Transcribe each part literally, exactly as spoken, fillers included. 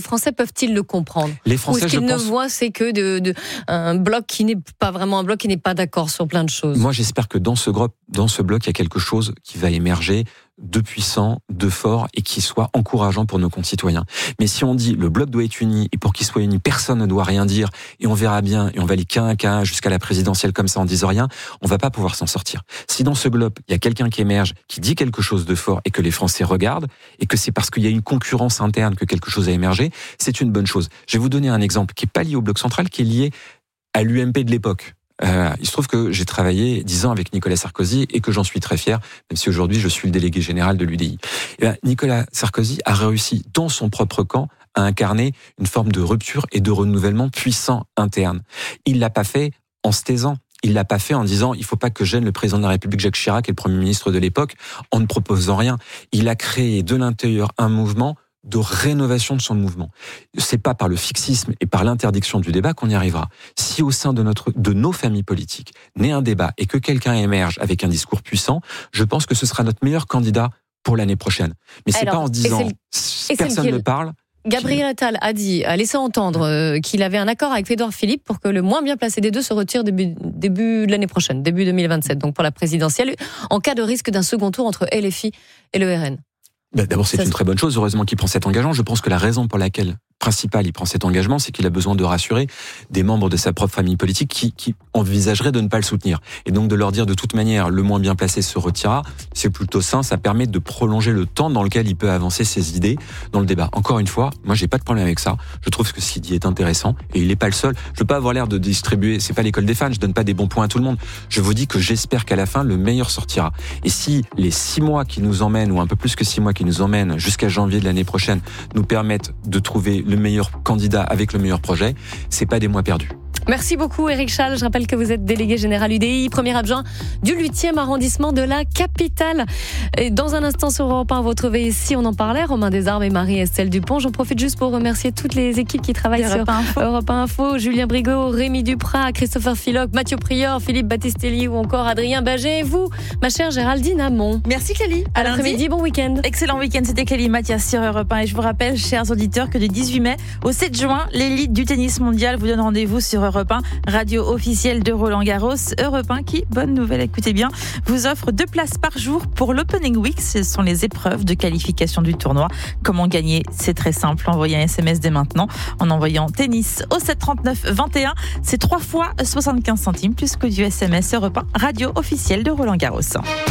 Français peuvent-ils le comprendre ? Les Français, Ou est-ce qu'ils je ne pense... voient c'est que de, de, un bloc qui n'est pas vraiment un bloc, qui n'est pas d'accord sur plein de choses ? Moi, j'espère que dans ce, groupe, dans ce bloc, il y a quelque chose qui va émerger de puissant, de fort et qui soit encourageant pour nos concitoyens. Mais si on dit le bloc doit être uni et pour qu'il soit uni, personne ne doit rien dire et on verra bien et on va aller qu'un à qu'un jusqu'à la présidentielle comme ça en disant rien, on va pas pouvoir s'en sortir. Si dans ce bloc, il y a quelqu'un qui émerge, qui dit quelque chose de fort et que les Français regardent et que c'est parce qu'il y a une concurrence interne que quelque chose a émergé, c'est une bonne chose. Je vais vous donner un exemple qui est pas lié au bloc central, qui est lié à l'U M P de l'époque. Euh, il se trouve que j'ai travaillé dix ans avec Nicolas Sarkozy et que j'en suis très fier, même si aujourd'hui je suis le délégué général de l'U D I. Et bien, Nicolas Sarkozy a réussi dans son propre camp à incarner une forme de rupture et de renouvellement puissant interne. Il l'a pas fait en se taisant. Il l'a pas fait en disant il faut pas que gêne le président de la République Jacques Chirac et le Premier ministre de l'époque en ne proposant rien. Il a créé de l'intérieur un mouvement de rénovation de son mouvement. C'est pas par le fixisme et par l'interdiction du débat qu'on y arrivera. Si au sein de notre, de nos familles politiques, naît un débat et que quelqu'un émerge avec un discours puissant, je pense que ce sera notre meilleur candidat pour l'année prochaine. Mais c'est Alors, pas en se disant et personne ne parle. Gabriel Attal a dit, a laissé entendre euh, qu'il avait un accord avec Édouard Philippe pour que le moins bien placé des deux se retire début, début de l'année prochaine, début deux mille vingt-sept, donc pour la présidentielle, en cas de risque d'un second tour entre L F I et le R N. Ben d'abord, c'est Ça, une c'est... très bonne chose. Heureusement qu'il prend cet engagement. Je pense que la raison pour laquelle principal, il prend cet engagement, c'est qu'il a besoin de rassurer des membres de sa propre famille politique qui, qui envisageraient de ne pas le soutenir. Et donc de leur dire de toute manière, le moins bien placé se retirera, c'est plutôt sain, ça permet de prolonger le temps dans lequel il peut avancer ses idées dans le débat. Encore une fois, moi j'ai pas de problème avec ça. Je trouve que ce qu'il dit est intéressant et il est pas le seul. Je veux pas avoir l'air de distribuer, c'est pas l'école des fans, je donne pas des bons points à tout le monde. Je vous dis que j'espère qu'à la fin, le meilleur sortira. Et si les six mois qui nous emmènent, ou un peu plus que six mois qui nous emmènent jusqu'à janvier de l'année prochaine, nous permettent de trouver le meilleur candidat avec le meilleur projet, c'est pas des mois perdus. Merci beaucoup Éric Chall. Je rappelle que vous êtes délégué général U D I, premier adjoint du huitième arrondissement de la capitale. Et dans un instant sur Europe un, votre veille ici, on en parlait, Romain Desarbes et Marie-Estelle Dupont. J'en profite juste pour remercier toutes les équipes qui travaillent Europe sur Info. Europe un Info, Julien Brigaud, Rémi Duprat, Christopher Philoc, Mathieu Prior, Philippe Battistelli ou encore Adrien Baget. Et vous, ma chère Géraldine Hamon. Merci Clélie. À, à l'après-midi, bon week-end. Excellent week-end, c'était Clélie Mathias sur Europe un. Et je vous rappelle, chers auditeurs, que du dix-huit mai au sept juin, l'élite du tennis mondial vous donne rendez-vous sur Europe un, radio officielle de Roland-Garros. Europe un qui, bonne nouvelle, écoutez bien, vous offre deux places par jour pour l'Opening Week. Ce sont les épreuves de qualification du tournoi. Comment gagner ? C'est très simple. Envoyez un S M S dès maintenant en envoyant tennis au sept trente-neuf vingt et un. C'est trois fois soixante-quinze centimes plus que du S M S. Europe un, radio officielle de Roland-Garros.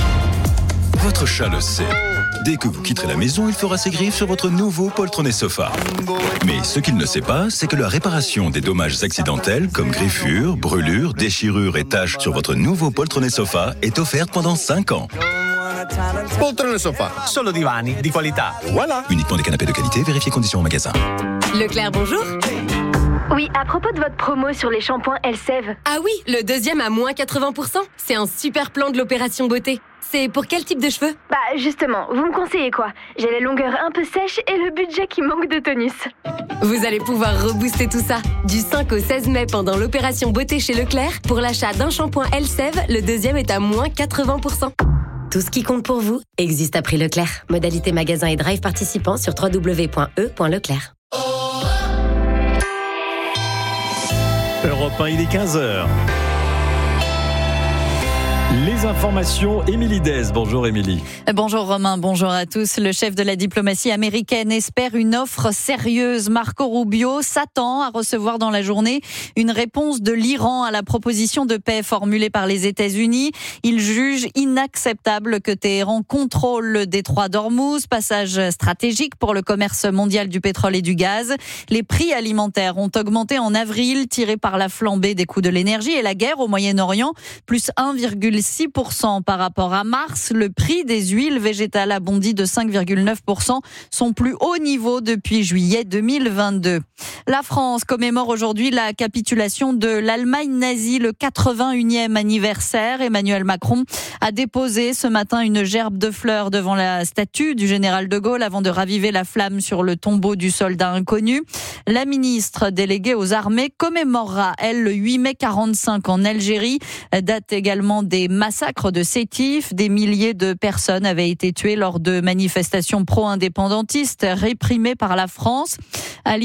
Votre chat le sait. Dès que vous quitterez la maison, il fera ses griffes sur votre nouveau poltronné sofa. Mais ce qu'il ne sait pas, c'est que la réparation des dommages accidentels, comme griffures, brûlures, déchirures et taches sur votre nouveau poltronné sofa, est offerte pendant cinq ans. Poltrone sofa, solo divani di qualità. Voilà. Uniquement des canapés de qualité, vérifiez conditions en magasin. Leclerc, bonjour. Oui, à propos de votre promo sur les shampoings Elseve. Ah oui, le deuxième à moins quatre-vingts pour cent. C'est un super plan de l'opération beauté. C'est pour quel type de cheveux ? Bah justement, vous me conseillez quoi ? J'ai la longueur un peu sèche et le budget qui manque de tonus. Vous allez pouvoir rebooster tout ça. Du cinq au seize mai pendant l'opération beauté chez Leclerc, pour l'achat d'un shampoing Elseve, le deuxième est à moins quatre-vingts pour cent. Tout ce qui compte pour vous existe à prix Leclerc. Modalité magasin et drive participants sur w w w point e point leclerc. Europe un, il est quinze heures. Les informations, Émilie Dez. Bonjour Émilie. Bonjour Romain, bonjour à tous. Le chef de la diplomatie américaine espère une offre sérieuse. Marco Rubio s'attend à recevoir dans la journée une réponse de l'Iran à la proposition de paix formulée par les États-Unis. Il juge inacceptable que Téhéran contrôle le détroit d'Ormuz, passage stratégique pour le commerce mondial du pétrole et du gaz. Les prix alimentaires ont augmenté en avril, tirés par la flambée des coûts de l'énergie et la guerre au Moyen-Orient, plus un virgule six pour cent par rapport à mars. Le prix des huiles végétales a bondi de cinq virgule neuf pour cent, son plus haut niveau depuis juillet deux mille vingt-deux. La France commémore aujourd'hui la capitulation de l'Allemagne nazie, le quatre-vingt-unième anniversaire. Emmanuel Macron a déposé ce matin une gerbe de fleurs devant la statue du général de Gaulle avant de raviver la flamme sur le tombeau du soldat inconnu. La ministre déléguée aux armées commémorera, elle, le huit mai quarante-cinq en Algérie, date également des massacres de Sétif. Des milliers de personnes avaient été tuées lors de manifestations pro-indépendantistes réprimées par la France.